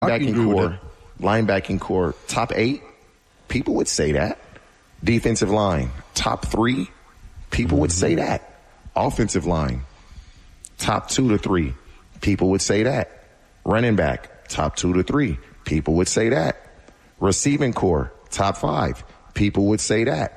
linebacking core, top 8, people would say that. Defensive line, top 3, people would say that. Offensive line, top 2 to 3, people would say that. Running back, top 2 to 3, people would say that. Receiving core, top 5, people would say that.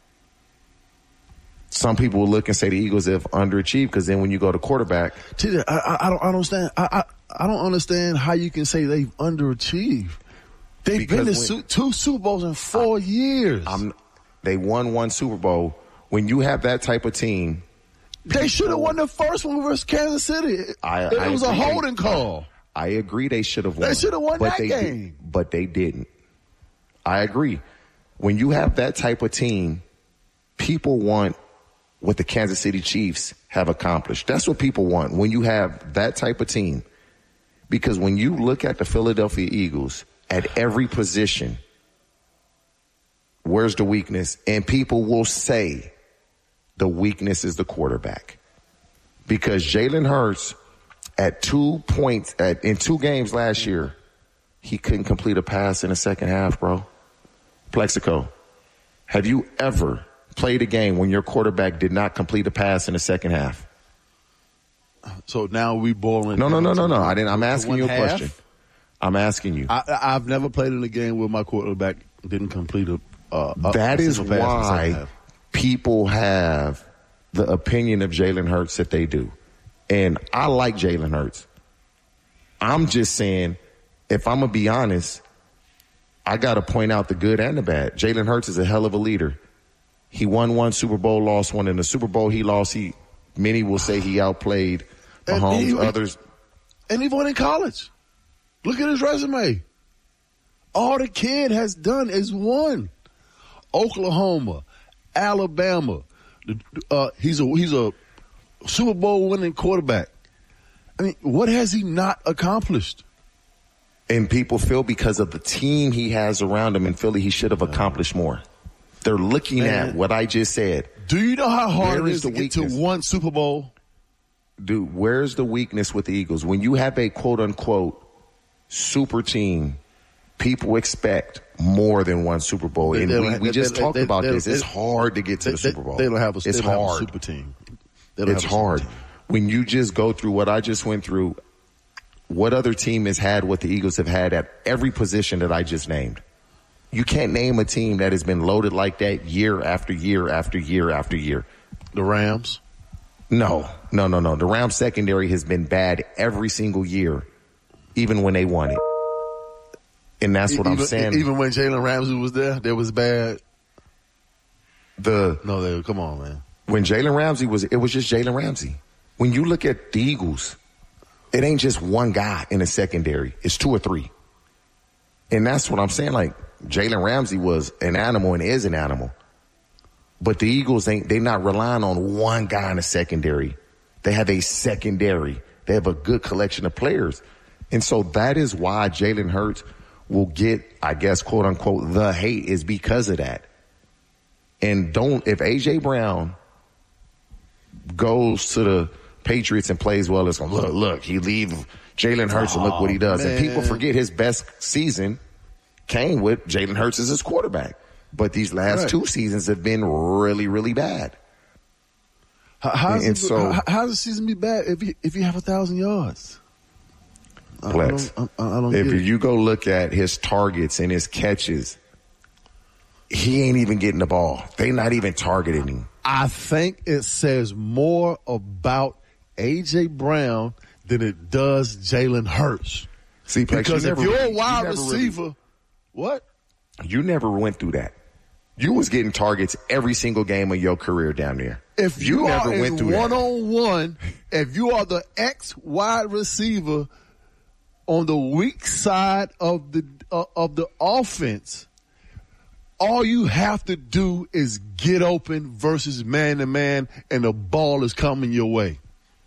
Some people will look and say the Eagles have underachieved because then when you go to quarterback, I don't understand. I don't understand how you can say they've underachieved. They've been to 2 Super Bowls in 4 years. They won 1 Super Bowl. When you have that type of team, they should have won the first one versus Kansas City. It was a holding call. I agree they should have won. They should have won that game. But they didn't. I agree. When you have that type of team, people want what the Kansas City Chiefs have accomplished. That's what people want when you have that type of team. Because when you look at the Philadelphia Eagles at every position, where's the weakness? And people will say the weakness is the quarterback. Because Jalen Hurts at 2 points in 2 games last year, he couldn't complete a pass in the second half, bro. Plexico, have you ever played a game when your quarterback did not complete a pass in the second half? So now we boiling. No. I'm asking you a question. I'm asking you. I've never played in a game where my quarterback didn't complete a that is why people have the opinion of Jalen Hurts that they do. And I like Jalen Hurts. I'm just saying, if I'm going to be honest, I got to point out the good and the bad. Jalen Hurts is a hell of a leader. He won 1 Super Bowl, lost 1. In the Super Bowl he lost, many will say he outplayed Mahomes, others. And he won in college. Look at his resume. All the kid has done is won. Oklahoma, Alabama. He's a Super Bowl winning quarterback. I mean, what has he not accomplished? And people feel because of the team he has around him in Philly, he should have accomplished more. They're looking at what I just said. Do you know how hard it is to get to 1 Super Bowl? Dude, where's the weakness with the Eagles? When you have a quote-unquote super team, people expect more than 1 Super Bowl. And we just talked about this. It's hard to get to the Super Bowl. They don't have a super team. It's hard. When you just go through what I just went through, what other team has had what the Eagles have had at every position that I just named? You can't name a team that has been loaded like that year after year after year after year. The Rams? No. The Rams secondary has been bad every single year, even when they won it. And that's what I'm saying. Even when Jalen Ramsey was there, they was bad. Come on, man. When Jalen Ramsey it was just Jalen Ramsey. When you look at the Eagles, it ain't just one guy in the secondary. It's 2 or 3. And that's what I'm saying. Like, Jalen Ramsey was an animal and is an animal. But the Eagles they're not relying on one guy in the secondary. They have a secondary. They have a good collection of players. And so that is why Jalen Hurts will get, I guess, quote unquote, the hate is because of that. And if A.J. Brown goes to the Patriots and plays well, it's going to look, he leave Jalen Hurts and look what he does. Man. And people forget his best season came with Jalen Hurts as his quarterback. But these last 2 seasons have been really, really bad. How does the season be bad if you have 1,000 yards? Plex, I don't get it. If you go look at his targets and his catches, he ain't even getting the ball. They not even targeting him. I think it says more about A.J. Brown than it does Jalen Hurts. See, Plex, because if you're a wide receiver, what? You never went through that. You was getting targets every single game of your career down there. If you never went through one-on-one, if you are the X wide receiver on the weak side of the offense, all you have to do is get open versus man-to-man, and the ball is coming your way.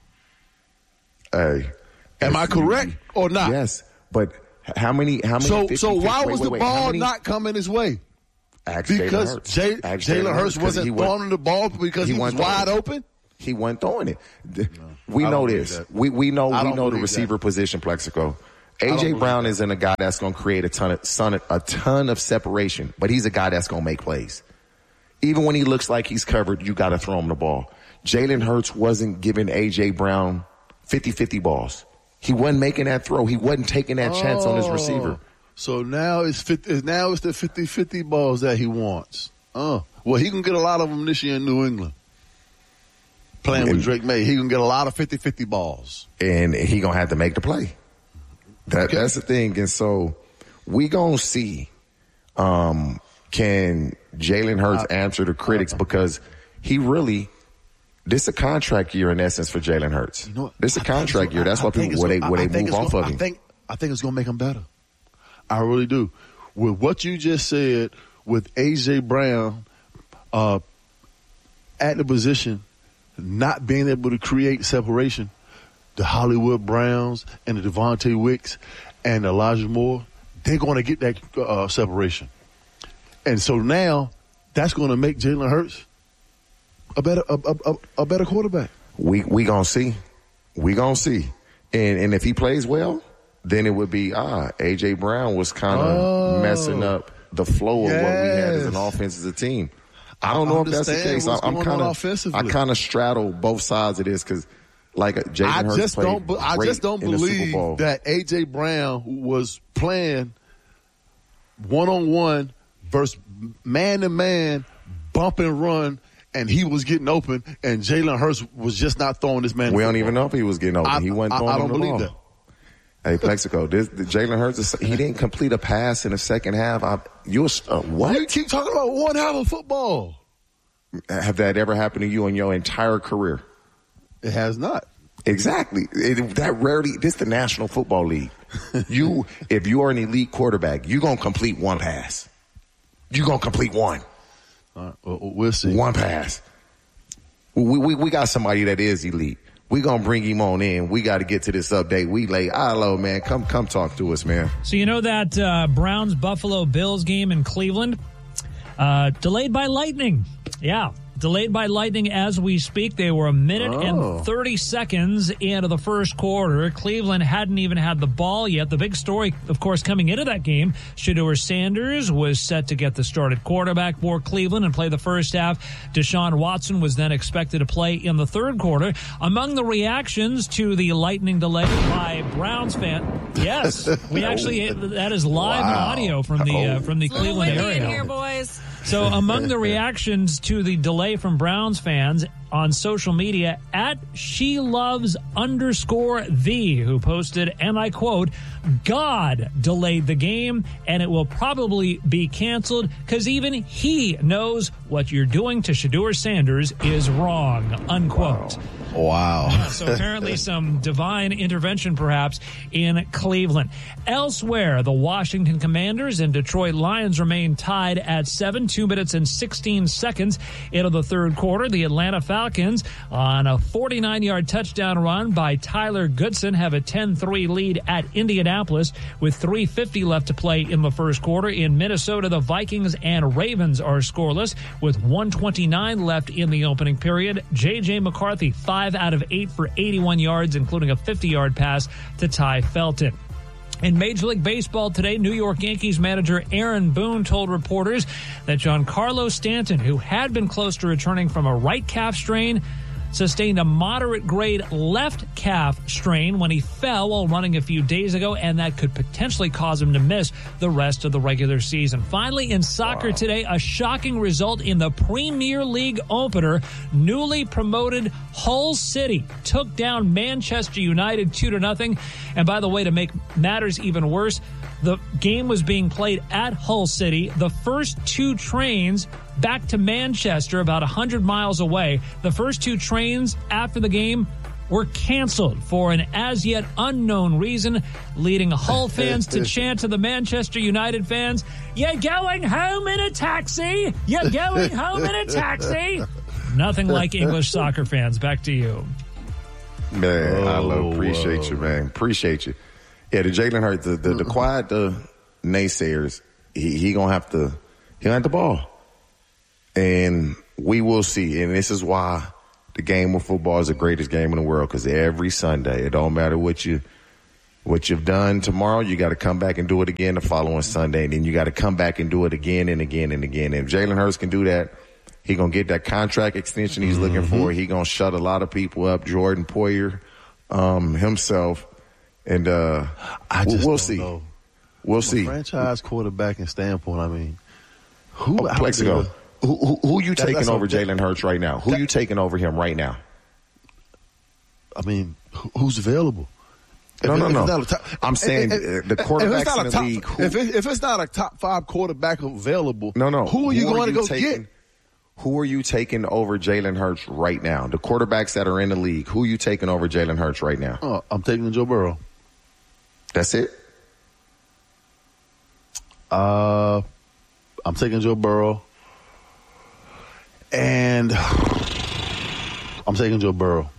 Hey. Am I correct or not? Yes, but how many? So why was the ball not coming his way? Because Jalen Hurts wasn't throwing the ball because he was wide open? He wasn't throwing it. We know this. We know the receiver position, Plexico. A.J. Brown isn't a guy that's going to create a ton of separation, but he's a guy that's going to make plays. Even when he looks like he's covered, you got to throw him the ball. Jalen Hurts wasn't giving A.J. Brown 50-50 balls. He wasn't making that throw. He wasn't taking that chance on his receiver. So now it's the 50-50 balls that he wants. Well, he can get a lot of them this year in New England. Playing with Drake May, he can get a lot of 50-50 balls. And he going to have to make the play. That's the thing. And so we going to see can Jalen Hurts answer the critics, because he really – this is a contract year in essence for Jalen Hurts. This is a contract year. That's why people they move off of him. I think it's going to make him better. I really do. With what you just said, with A.J. Brown at the position, not being able to create separation, the Hollywood Browns and the Devontae Wicks and Elijah Moore, they're going to get that separation. And so now that's going to make Jalen Hurts a better quarterback. We going to see. We going to see. And if he plays well, then it would be, A.J. Brown was kind of messing up the flow of what we had as an offense, as a team. I don't know if that's the case. I kind of straddle both sides of this, because like Jalen Hurts played great I just don't in the Super believe Bowl. that A.J. Brown was playing one-on-one versus man-to-man, bump and run, and he was getting open, and Jalen Hurts was just not throwing this man. We don't even know if he was getting open. He wasn't throwing the ball. I don't believe that. Hey, Plexico, Jalen Hurts, he didn't complete a pass in the second half. What? You keep talking about one half of football. Have that ever happened to you in your entire career? It has not. Exactly. That rarely. This is the National Football League. If you are an elite quarterback, you're going to complete one pass. You're going to complete one. We'll see. One pass. We got somebody that is elite. We're going to bring him on in. We got to get to this update. We late. Hello, man. Come talk to us, man. So you know that Browns-Buffalo Bills game in Cleveland? Delayed by lightning. Yeah. Delayed by lightning as we speak. They were a minute and 30 seconds into the first quarter. Cleveland hadn't even had the ball yet. The big story, of course, coming into that game, Shedeur Sanders was set to get the started quarterback for Cleveland and play the first half. Deshaun Watson was then expected to play in the third quarter. Among the reactions to the lightning delay by Browns fans, yes, we actually that is live audio from the Cleveland area. In here, boys. So among the reactions to the delay from Browns fans on social media, at SheLoves_the, who posted, and I quote, "God delayed the game, and it will probably be canceled because even he knows what you're doing to Shedeur Sanders is wrong," unquote. Wow. So apparently some divine intervention perhaps in Cleveland. Elsewhere, the Washington Commanders and Detroit Lions remain tied at 2 minutes and 16 seconds into the third quarter. The Atlanta Falcons, on a 49-yard touchdown run by Tyler Goodson, have a 10-3 lead at Indianapolis with 3:50 left to play in the first quarter. In Minnesota, the Vikings and Ravens are scoreless with 1:29 left in the opening period. J.J. McCarthy, 5 out of 8 for 81 yards, including a 50-yard pass to Ty Felton. In Major League Baseball today, New York Yankees manager Aaron Boone told reporters that Giancarlo Stanton, who had been close to returning from a right calf strain, sustained a moderate-grade left calf strain when he fell while running a few days ago, and that could potentially cause him to miss the rest of the regular season. Finally, in soccer today, a shocking result in the Premier League opener. Newly promoted Hull City took down Manchester United 2-0. And by the way, to make matters even worse, the game was being played at Hull City. The first 2 trains back to Manchester, about 100 miles away, the first 2 trains after the game were canceled for an as-yet unknown reason, leading Hull fans to chant to the Manchester United fans, "You're going home in a taxi! You're going home in a taxi!" Nothing like English soccer fans. Back to you. Man, I appreciate you, man. Appreciate you. Yeah, the Jalen Hurts, the quiet naysayers, he gonna have the ball. And we will see. And this is why the game of football is the greatest game in the world, because every Sunday, it don't matter what What you've done tomorrow, you got to come back and do it again the following Sunday. And then you got to come back and do it again and again and again. And if Jalen Hurts can do that, he going to get that contract extension he's looking for. He going to shut a lot of people up, Jordan Poyer himself. And we'll see. Know. We'll From see. a franchise quarterback and standpoint, I mean, who you taking over Jalen Hurts right now? Who you taking over him right now? I mean, who's available? No. I'm saying the quarterbacks in the league. If it's not a top 5 quarterback available, who are you going to go get? Who are you taking over Jalen Hurts right now? The quarterbacks that are in the league, who are you taking over Jalen Hurts right now? I'm taking Joe Burrow. That's it? I'm taking Joe Burrow. And I'm taking Joe Burrow.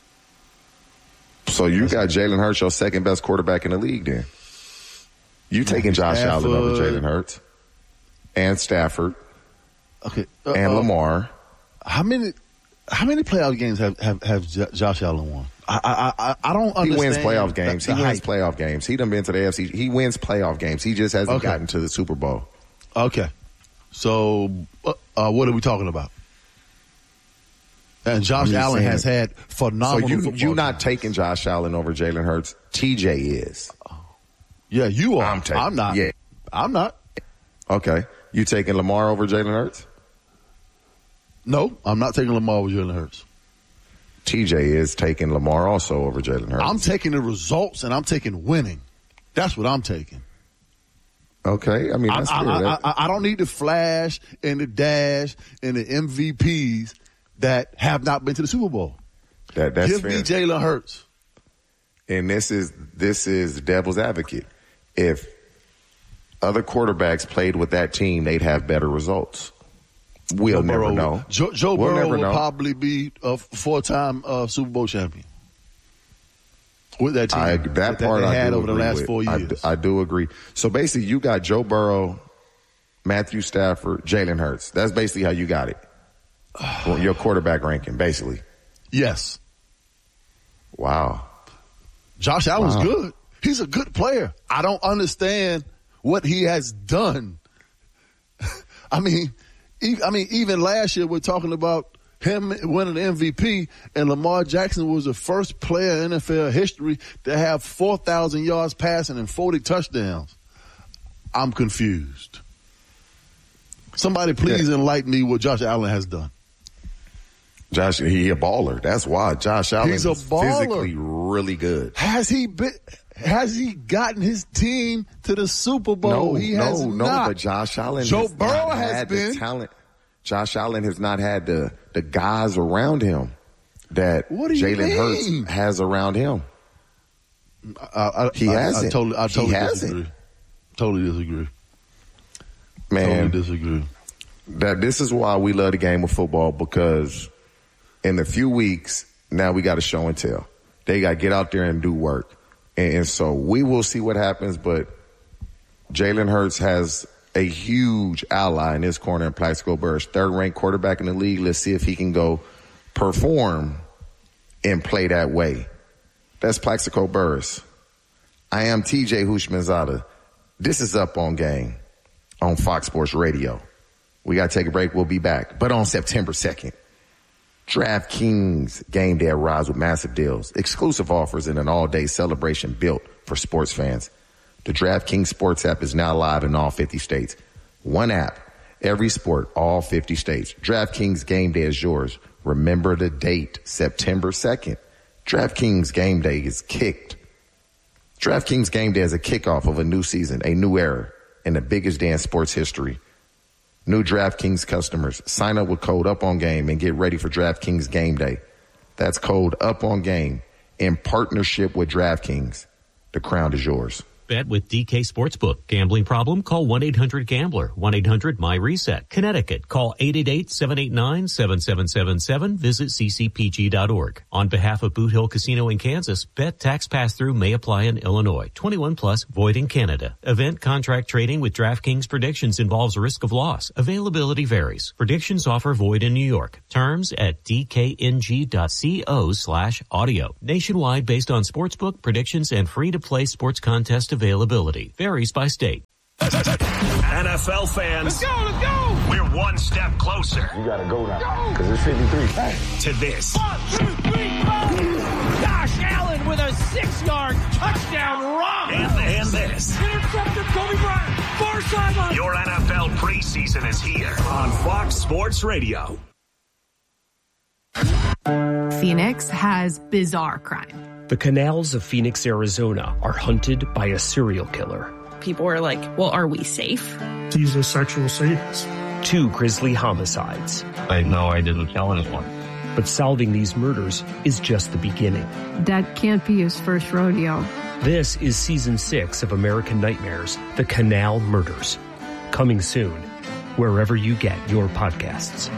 So you got Jalen Hurts, your second best quarterback in the league then. You taking Josh Allen over Jalen Hurts and Stafford. Okay. And Lamar. How many playoff games have Josh Allen won? I don't understand. He wins playoff games. He wins playoff games. He done been to the AFC. He wins playoff games. He just hasn't gotten to the Super Bowl. Okay. So what are we talking about? And Josh Allen has had phenomenal football. So you're not taking Josh Allen over Jalen Hurts. TJ is. Yeah, you are. I'm not. Yeah. I'm not. Okay. You taking Lamar over Jalen Hurts? No, I'm not taking Lamar over Jalen Hurts. TJ is taking Lamar also over Jalen Hurts. I'm taking the results and I'm taking winning. That's what I'm taking. Okay. I mean, that's fair. I don't need the flash and the dash and the MVPs that have not been to the Super Bowl. That's Give fair. me Jalen Hurts. And this is devil's advocate. If other quarterbacks played with that team, they'd have better results. We'll never know. Joe Burrow will probably be a 4-time Super Bowl champion with that team. I had over the last 4 years. I do agree. So basically, you got Joe Burrow, Matthew Stafford, Jalen Hurts. That's basically how you got it. Your quarterback ranking, basically. Yes. Wow. Josh Allen's good. He's a good player. I don't understand what he has done. I mean, even last year we're talking about him winning the MVP, and Lamar Jackson was the first player in NFL history to have 4,000 yards passing and 40 touchdowns. I'm confused. Somebody please enlighten me what Josh Allen has done. He a baller. That's why Josh Allen is baller. Physically really good. Has he gotten his team to the Super Bowl? No, but Josh Allen Joe Burrow has been the talent. Josh Allen has not had the guys around him that Jalen Hurts has around him. He hasn't. I totally disagree. Man, totally disagree. This is why we love the game of football, because in a few weeks, now we got a show and tell. They got to get out there and do work. And so we will see what happens, but Jalen Hurts has a huge ally in his corner in Plaxico Burress, third-ranked quarterback in the league. Let's see if he can go perform and play that way. That's Plaxico Burress. I am TJ Houshmandzadeh. This is Up on Game on Fox Sports Radio. We got to take a break. We'll be back. But on September 2nd, DraftKings Game Day arrives with massive deals, exclusive offers, and an all-day celebration built for sports fans. The DraftKings Sports app is now live in all 50 states. One app, every sport, all 50 states. DraftKings Game Day is yours. Remember the date, September 2nd. DraftKings Game Day is kicked. DraftKings Game Day is a kickoff of a new season, a new era, and the biggest day in sports history. New DraftKings customers, sign up with code UPONGAME and get ready for DraftKings Game Day. That's code UPONGAME in partnership with DraftKings. The crown is yours. Bet with DK Sportsbook. Gambling problem? Call 1-800-GAMBLER. 1-800-MY-RESET. Connecticut. Call 888-789-7777. Visit ccpg.org. On behalf of Boot Hill Casino in Kansas, bet tax pass-through may apply in Illinois. 21 plus, void in Canada. Event contract trading with DraftKings predictions involves risk of loss. Availability varies. Predictions offer void in New York. Terms at dkng.co/audio. Nationwide based on sportsbook predictions and free-to-play sports contest availability. Varies by state. NFL fans, let's go! We're one step closer. You gotta go now, because it's 53. Hey. To this. 1, 2, 3, go! Josh Allen with a 6-yard touchdown run. And this. Intercepted Kobe Bryant. Far sideline. Your NFL preseason is here on Fox Sports Radio. Phoenix has bizarre crime. The canals of Phoenix, Arizona are hunted by a serial killer. People are like, well, are we safe? He's a sexual sadist. 2 grisly homicides. I know I didn't kill anyone. But solving these murders is just the beginning. That can't be his first rodeo. This is Season 6 of American Nightmares, The Canal Murders. Coming soon, wherever you get your podcasts.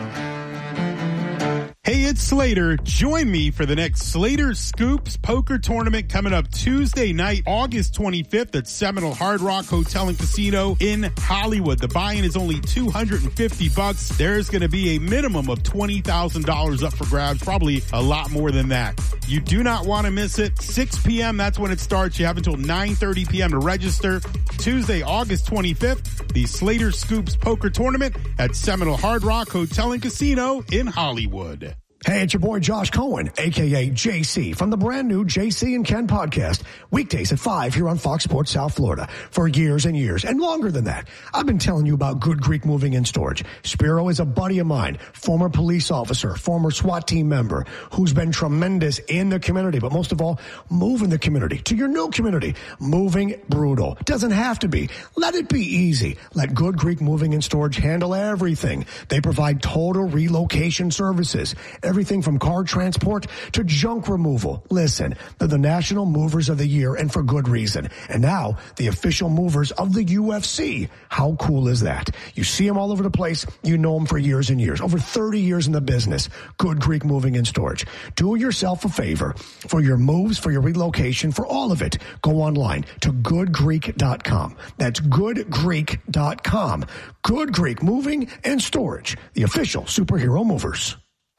Hey, it's Slater. Join me for the next Slater Scoops Poker Tournament coming up Tuesday night, August 25th at Seminole Hard Rock Hotel and Casino in Hollywood. The buy-in is only $250. There's going to be a minimum of $20,000 up for grabs, probably a lot more than that. You do not want to miss it. 6 p.m., that's when it starts. You have until 9:30 p.m. to register. Tuesday, August 25th, the Slater Scoops Poker Tournament at Seminole Hard Rock Hotel and Casino in Hollywood. Hey, it's your boy Josh Cohen, a.k.a. JC, from the brand new JC and Ken podcast, weekdays at 5 here on Fox Sports South Florida. For years and years, and longer than that, I've been telling you about Good Greek Moving and Storage. Spiro is a buddy of mine, former police officer, former SWAT team member, who's been tremendous in the community, but most of all, moving the community to your new community. Moving brutal. Doesn't have to be. Let it be easy. Let Good Greek Moving and Storage handle everything. They provide total relocation services. Everything from car transport to junk removal. Listen, they're the National Movers of the Year, and for good reason. And now, the official movers of the UFC. How cool is that? You see them all over the place. You know them for years and years. Over 30 years in the business. Good Greek Moving and Storage. Do yourself a favor. For your moves, for your relocation, for all of it, go online to goodgreek.com. That's goodgreek.com. Good Greek Moving and Storage. The official superhero movers.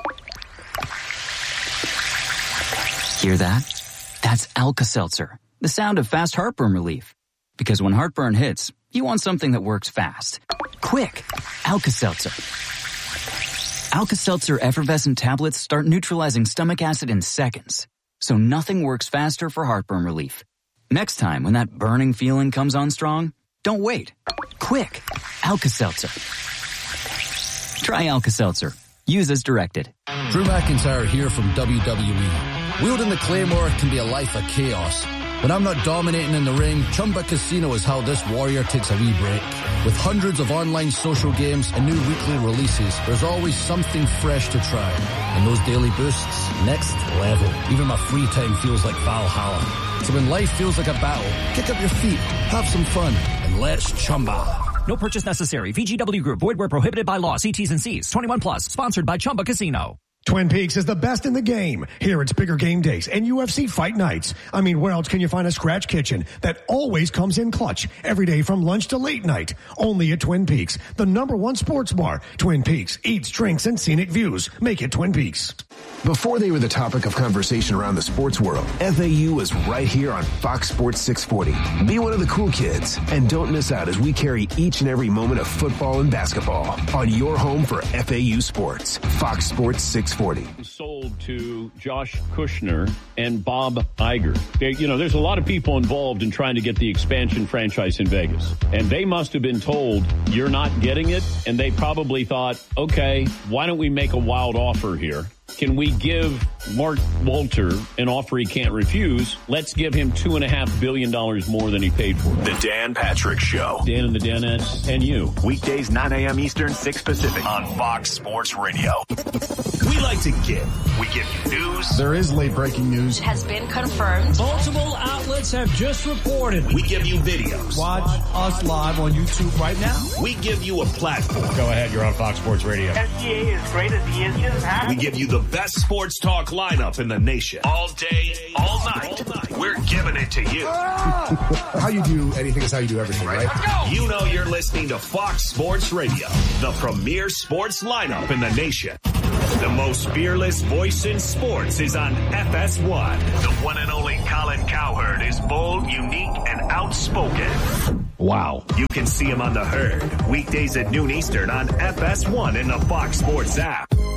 Hear that? That's Alka-Seltzer, the sound of fast heartburn relief. Because when heartburn hits, you want something that works fast. Quick, Alka-Seltzer. Alka-Seltzer effervescent tablets start neutralizing stomach acid in seconds. So nothing works faster for heartburn relief. Next time when that burning feeling comes on strong, don't wait. Quick, Alka-Seltzer. Try Alka-Seltzer. Use as directed. Drew McIntyre here from WWE. Wielding the Claymore can be a life of chaos. When I'm not dominating in the ring, Chumba Casino is how this warrior takes a wee break. With hundreds of online social games and new weekly releases, there's always something fresh to try. And those daily boosts, next level. Even my free time feels like Valhalla. So when life feels like a battle, kick up your feet, have some fun, and let's Chumba. No purchase necessary. VGW Group. Void where prohibited by law. See T's and C's. 21 plus. Sponsored by Chumba Casino. Twin Peaks is the best in the game. Here it's bigger game days and UFC fight nights. I mean, where else can you find a scratch kitchen that always comes in clutch every day from lunch to late night? Only at Twin Peaks, the #1 sports bar. Twin Peaks eats, drinks, and scenic views. Make it Twin Peaks. Before they were the topic of conversation around the sports world, FAU was right here on Fox Sports 640. Be one of the cool kids and don't miss out as we carry each and every moment of football and basketball on your home for FAU sports. Fox Sports 640. Sold to Josh Kushner and Bob Iger. There's a lot of people involved in trying to get the expansion franchise in Vegas. And they must have been told, you're not getting it. And they probably thought, okay, why don't we make a wild offer here? Can we give Mark Walter an offer he can't refuse? Let's give him $2.5 billion more than he paid for. The Dan Patrick Show. Dan and the Danettes and you. Weekdays, 9 a.m. Eastern, 6 Pacific on Fox Sports Radio. We like to give. We give you news. There is late breaking news. Has been confirmed. Multiple outlets have just reported. We give you videos. Watch us live on YouTube right now. We give you a platform. Go ahead, you're on Fox Sports Radio. SGA is great as he is just We give you the best sports talk lineup in the nation. All day, all night. We're giving it to you. How you do anything is how you do everything, right? Let's go. You know you're listening to Fox Sports Radio, the premier sports lineup in the nation. The most fearless voice in sports is on FS1. The one and only Colin Cowherd is bold, unique, and outspoken. Wow. You can see him on The Herd, weekdays at noon Eastern on FS1 in the Fox Sports app.